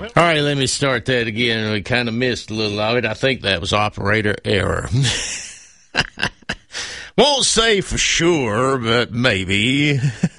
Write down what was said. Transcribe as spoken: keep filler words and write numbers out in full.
All right, let me start that again. We kind of missed a little of it. I think that was operator error. Won't say for sure, but maybe.